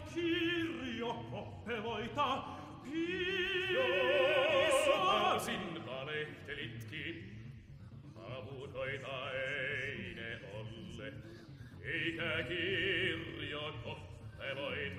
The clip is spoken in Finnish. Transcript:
kirjo koppeloita, Varsin valehtelitkin, avutoita ei ne olle, eikä kirjo koppeloita.